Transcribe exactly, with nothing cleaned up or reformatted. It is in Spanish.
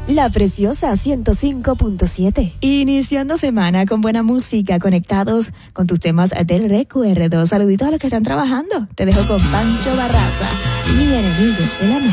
La Preciosa ciento cinco punto siete. Iniciando semana con buena música, conectados con tus temas del recuerdo. Saluditos a los que están trabajando. Te dejo con Pancho Barraza, mi enemigo de la noche.